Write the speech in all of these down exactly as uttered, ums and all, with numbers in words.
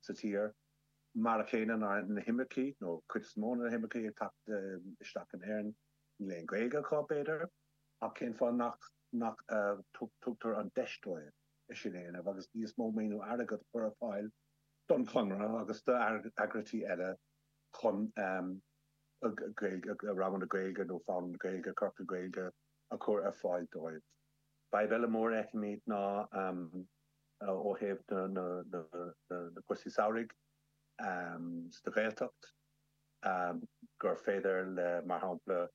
sa tír mar a chéan na himmerki no kuitsmóna na himmerki tap sta an airan le gréige cá beidir a cén fá nach nach tutar an deistóid is sin éana agus níos mó méú agad fu a fáil don chunra agus de agratí eile chun ram a gréige nó fá gréige carta gréige a chur a fáil dóid. Ba bheile mór eithimiid ná ó héh na cuasí saorig sta réiltocht gur féidir le mar hapla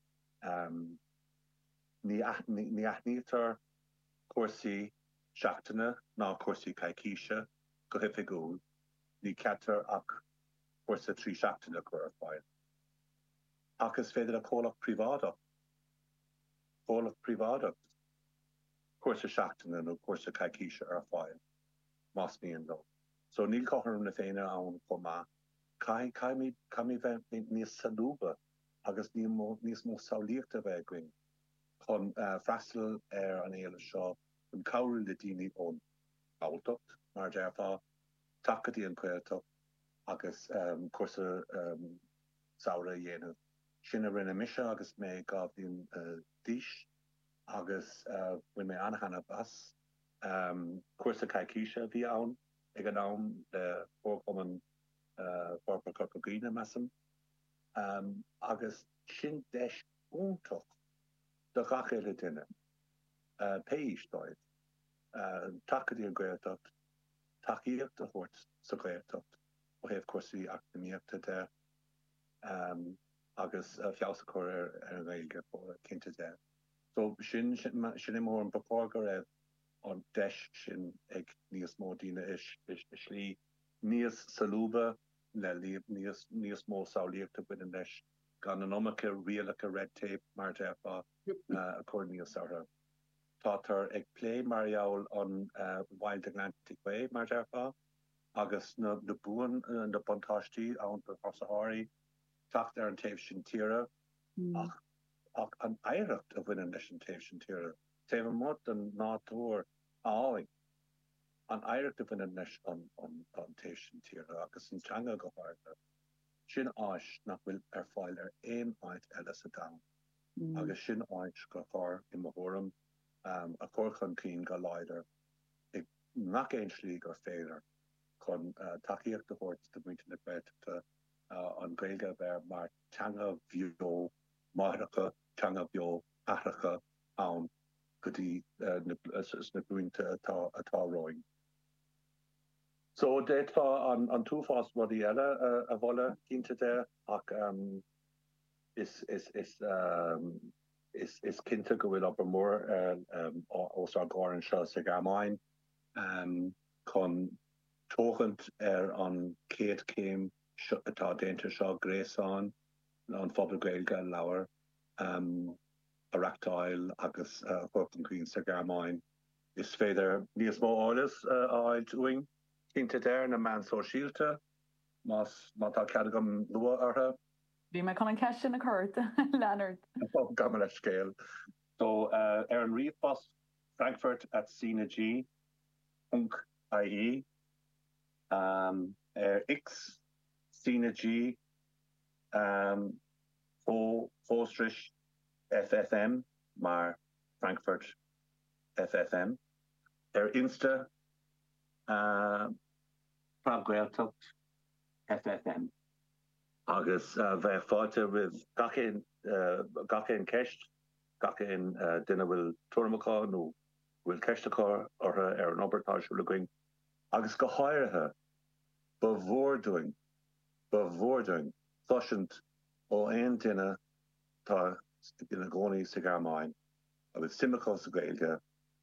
ní aithnítar cuasaí seachtainna ná cuasaí caiiciise go hifigiúil ní cetar ach cuasa trí seachtainna chur a fáil. Agus féidir a cólach privádach cólach privádach cuasa seachtainna nó cuasa caiiciise ar fáil más níon dó. So níl cótharm na féine ann chomá caiimi bheith níos salúba agus níos mó saoíochta bheith going chun freistal ar an éile seo an cabhrail le daoine ón áiltocht mar dearfá tacadí an cuiltocht agus cuasa saora dhéanamh sin a rinne mise agus mé gábhíon díis agus bfuin mé anhanana bas cuasa caiiciise bhí ann ag an nám le fórcoman Barbara Corcogina meam agus sin deis úntoch de gachéile duine péistáid takadí an gréiltocht takeíocht a hort sa gréiltocht ó héh cuasaí académiaachta de agus fiása ar an réige cinnte de. So sin sin mór an bapágar raibh an deis sin ag níos mó díine is slí níos salúba le níos níos mó saoíochtta bu an deis gan an nómacha rialacha red tape mar defa a chuir níos saotha. Tá tar ag lé marall an Wild Atlantic Way mar defa agus na na buan na bontáistí an Hosaáí tacht ar an taobh sin tíre ach ach an éireacht a bhuiine leis an taobh sin tíre. Taobh mór an nátóir áing an éireacht a bhuiine leis an taobh sin tíre agus an teanga go háirne. Sin áis nach bhfuil ar fáil ar éon áit eile sa dam. Agus sin áit go chár i mthórm a chorchan cín go leidir ag nach éon slí gur féidir chun takeíocht a hort de muinte na gréilteachta an gréige bheith mar teanga bhío máthracha teanga beo athracha ann go dtí na buinte atá roing. So détá an túfás modí eile a bhile cinnte de ach is is is is is cinnte go bhfuil op mór os ar gáin seo sa gamáin chun tóchant ar an céad céim atá déanta seo gréáin an fphobal gaeilge leabhar areachtáil agus chuan cuoin sa gamáin. Is féidir níos mó álas áil uing cinnte déir na man só síalte más mátá cead gom lua ortha. Bhí me cum an ceiste na chuirt Leonard. Gam le scéal. So ar an riomhbos Frankfurt at Sina G Unk I E um ar X Sina G um fó fóstrich F F M mar Frankfurt F F M ar Insta uh Pragweltocht F F M agus bheith fáte with gachéin gachéin ceist gachéin duine bhfuil tuairmeá nó bhfuil ceisteá ortha ar an obertáisiú le going agus go háirithe ba bhórdoing ba bhórdoing thoisint ó aon duine tá ina gcónaí sa gamáin agus simachá sa gaeilge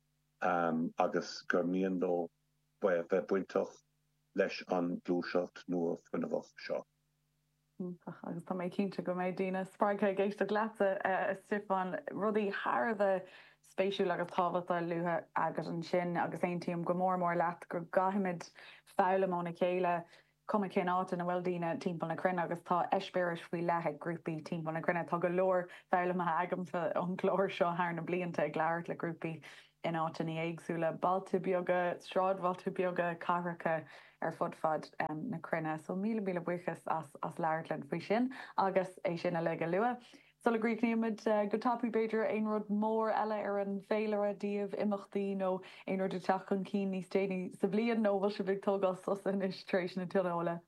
agus gur míon dó bheith buinteach leis an glúiseacht nua fuinneamh seo. agus tá méid cinnte go méid dína spráice géiste gleasa Stefan rudaí thar spéisiú agus tábhata luthe agus an sin agus aontíim go mór mór leat gur gaiimiid fála móna chéile cum cé áta na bhfuil dína timp na crunne agus tá eispéiris faoi lethe grúpaí timp na crunne tá go leor fála agam an chlór seo thar na blianta ag leir le grúpaí in átaí éagsúla balta beaga, stráidbhalta beaga, carracha ar fud fad um, na crunne. So míle míle buchas as, as leirlan faoi sin, agus é sin a le go lua. So le gríicníimiid uh, go tapú beidir ein rud mór eile ar an féilere díobh imachtaí nó ein rud teach chun cí níos déine sa bblion nó bhil se bh tógas os in istrééis na tuóla.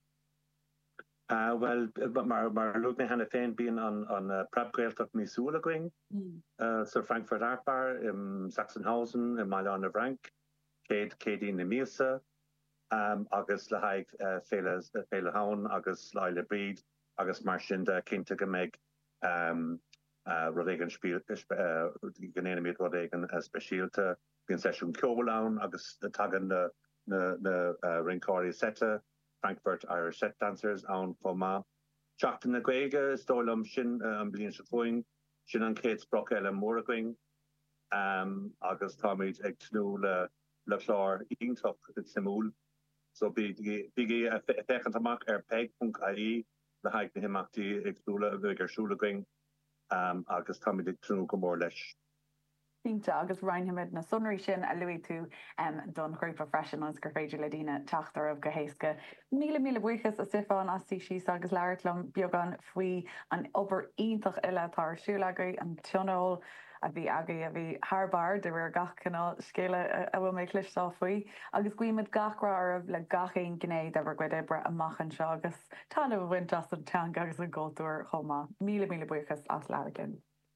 Uh, well, maar, maar look naar de fijn bien aan aan uh, prepgeeld op Missoula going. Mm. Uh, so Frankfurt Aardbaar, in Sachsenhausen, in Milan de Frank, Kate Katie in de Mielse, um, August le haig uh, vele vele haun, August Leile Breed, August Martin de Kinte gemeg, um, uh, Rodegen spiel, uh, genene met Rodegen uh, specialte, bin session Kobelaun, August de tagen de de de uh, Rincori sette. Frankfurt Irish set dancers an foma. Seachtain na Gaeilge stoilm sin an blion se foin, sin an Kate Brock eile mór going, um, agus táid ag tnú le le chlár iontoch simúl. So bigé fechan amach ar peg.ai le haig na himachtaí ag tnúla a bheith ar siúla going, um, agus táid ag tnú go mór leis. Tínta agus reinimiid na sunraí sin a luí tú um, don grúpa professionals gur féidir le dína teachtar of go héasca. Míle míle buchas a sifáin as tí síos agus leirlumm beagán faoi an obair ionintach eile tar siúlagaí an tionol a bhí agaí a bhí Harbar de bhar gach canál scéile a bhfuil mé clistá faoi, agus cuiimiid gachra ar le gachéon gnéad a bhar gcuide bre amachchan seo agus tána bhhaint as an teanga agus an ggóúir chomá. Míle míle buchas as leirlinn.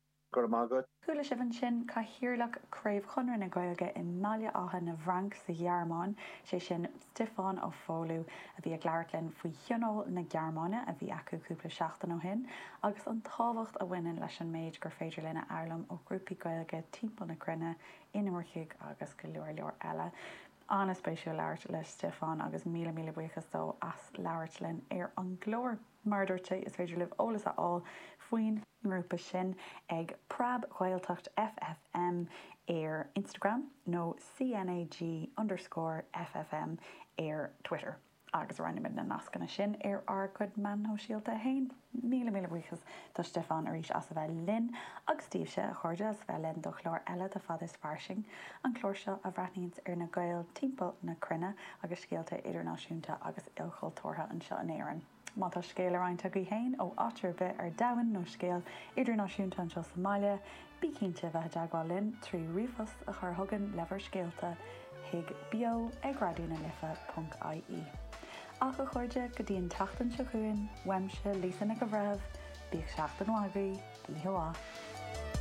Cúla sibhan sin cá hirirlach craobh chunir na Gaeilge i Maile Átha na Bhranc sa Ghearmáin, sé sin Stefán Ó Foghlú a bhí ag leirlinn faoi thionol na Gearmáine a bhí acu cúpla seachtain ó hin, agus an tábhacht a bhaineann leis an méid gur féidir lena airlam ó grúpaí Gaeilge timpeall na crunne inmhuiigh agus go leor leor eile. Anna spéisiú leirt leis Stefán agus míle míle buchas dó as leirtlinn ar an glór. Mar dúirte is féidir libh ólas a all faoin grúpa sin ag Prab Ghaeltacht F F M ar Instagram nó C N A G underscore F F M ar Twitter. Agus reinimiid na nascanna sin ar ar chud man ó síalta hain. Míle míle buchas tá Stefán arís as a bheith linn agus tíobse a chuirde as bheith linn do chlór eile de fad is farsing, an chlór seo a bhreithníos ar na Gael timpeall na crunne agus scéalta idirnáisiúnta agus ilchultórtha an seo an éireann. Má tá scéal aráinte go héin ó átar bit ar dahan nó scéal idirnáisiúnta an seo Somália, bí cínte bheith deagháil linn trí riomfas a chur thugann lehar scéalta hiag bio ag gradúna lifa.ie. Ach a chuirde go dtíon tatan se chuin, weimse lísanna go bhreibh, bíag seachtain ágaí, díhuaá.